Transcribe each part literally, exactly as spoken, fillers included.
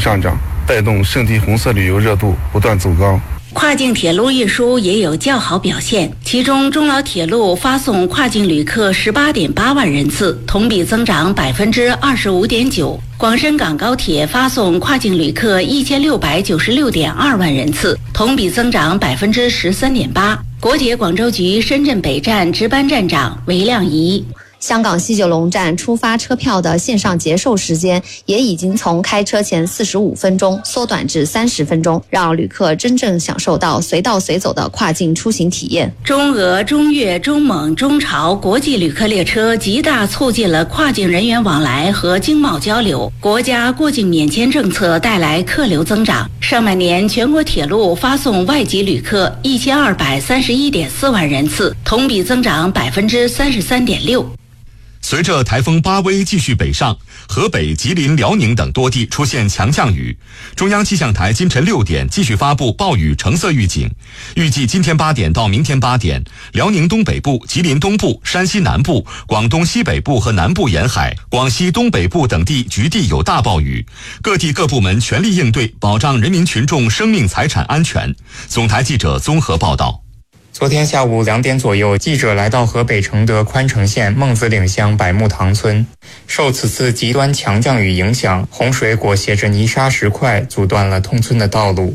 上涨，带动圣地红色旅游热度不断走高。 跨境铁路运输也有较好表现，其中中老铁路发送跨境旅客十八点八万人次，同比增长百分之二十五点九。广深港高铁发送跨境旅客一千六百九十六点二万人次，同比增长百分之十三点八。国铁广州局深圳北站值班站长韦亮仪。 香港西九龙站出发车票的线上结售时间也已经从开车前四十五分钟缩短至三十分钟，让旅客真正享受到随到随走的跨境出行体验。 中俄、中越、中蒙、中朝国际旅客列车极大促进了跨境人员往来和经贸交流，国家过境免签政策带来客流增长。上半年全国铁路发送外籍旅客一千二百三十一点四万人次，同比增长百分之三十三点六。 随着台风巴威继续北上，河北、吉林、辽宁等多地出现强降雨。中央气象台今晨六点继续发布暴雨橙色预警，预计今天八点到明天八点，辽宁东北部、吉林东部、山西南部、广东西北部和南部沿海、广西东北部等地局地有大暴雨，各地各部门全力应对，保障人民群众生命财产安全。总台记者综合报道。 昨天下午两点左右，记者来到河北承德宽城县孟子岭乡百木塘村。受此次极端强降雨影响，洪水裹挟着泥沙石块，阻断了通村的道路。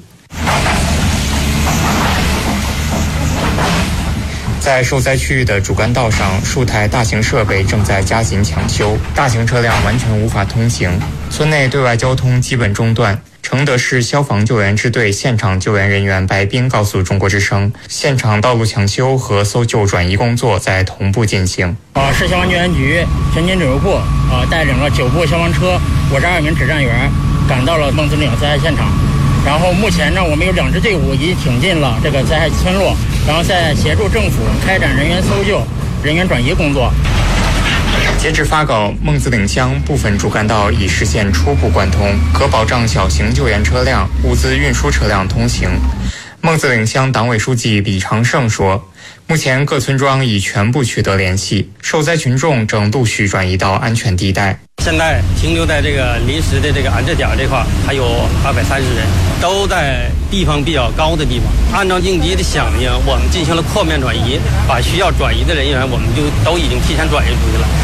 在受灾区域的主干道上，数台大型设备正在加紧抢修，大型车辆完全无法通行，村内对外交通基本中断。承德市消防救援支队现场救援人员白斌告诉中国之声，现场道路抢修和搜救转移工作在同步进行。 啊，市消防救援局全勤指挥部啊带领了九部消防车、五十二名指战员赶到了孟子岭灾害现场。然后目前呢，我们有两支队伍已经挺进了这个灾害村落，然后在协助政府开展人员搜救、人员转移工作。 截至发稿，孟子岭乡部分主干道已实现初步贯通，可保障小型救援车辆、物资运输车辆通行。孟子岭乡党委书记李长胜说，目前各村庄已全部取得联系，受灾群众正陆续转移到安全地带。 现在停留在这个临时的这个安置点这块还有二百三十人，都在地方比较高的地方。按照应急的响应，我们进行了扩面转移，把需要转移的人员我们就都已经提前转移出去了。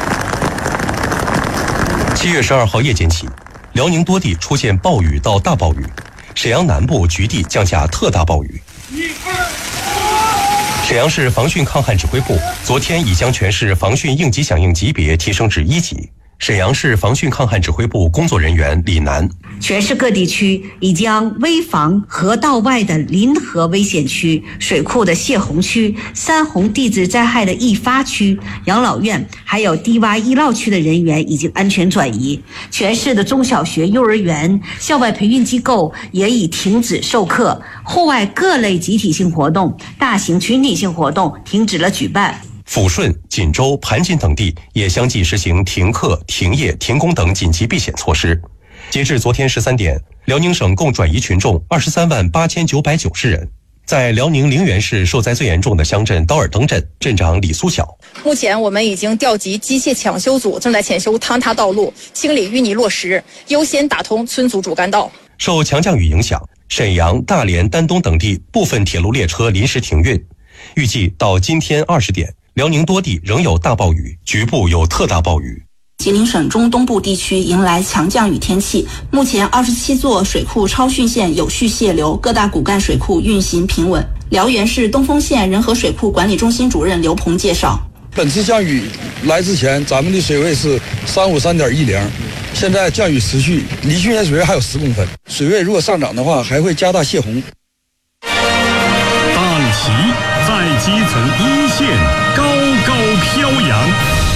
七月十二号夜间起，辽宁多地出现暴雨到大暴雨，沈阳南部局地降下特大暴雨。沈阳市防汛抗旱指挥部昨天已将全市防汛应急响应级别提升至一级。沈阳市防汛抗旱指挥部工作人员李楠， 全市各地区已将危防河道外的临河危险区、水库的泄洪区、三洪地质灾害的易发区、养老院还有低洼医涝区的人员已经安全转移。全市的中小学、幼儿园、校外培训机构也已停止授课，户外各类集体性活动、大型群体性活动停止了举办。 抚顺、锦州、盘锦等地也相继实行停课、停业、停工等紧急避险措施。截至昨天十三点，辽宁省共转移群众二十三万八千九百九十人。在辽宁陵园市受灾最严重的乡镇刀尔登镇，镇长李苏晓， 目前我们已经调集机械抢修组，正在检修坍塌道路，清理淤泥落石，优先打通村组主干道。 受强降雨影响，沈阳、大连、丹东等地部分铁路列车临时停运。预计到今天二十点，辽宁多地仍有大暴雨，局部有特大暴雨。 吉林省中东部地区迎来强降雨天气，目前二十七座水库超汛线有序泄流，各大骨干水库运行平稳。辽源市东丰县仁和水库管理中心主任刘鹏介绍， 本次降雨来之前，咱们的水位是三五三点一零，现在降雨持续，离去年水位还有十公分，水位如果上涨的话，还会加大泄洪。 大旗在基层一线高高飘扬。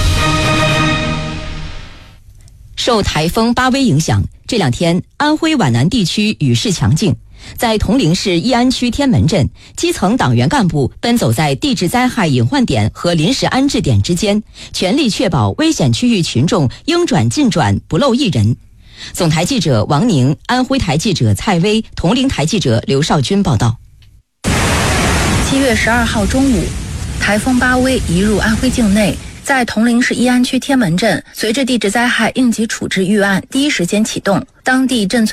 受台风巴威影响，这两天安徽皖南地区雨势强劲。在铜陵市义安区天门镇，基层党员干部奔走在地质灾害隐患点和临时安置点之间，全力确保危险区域群众应转尽转，不漏一人。总台记者王宁，安徽台记者蔡薇，铜陵台记者刘少军报道。 七月十二号中午，台风巴威移入安徽境内。在铜陵市义安区天门镇，随着地质灾害应急处置预案第一时间启动，当地镇村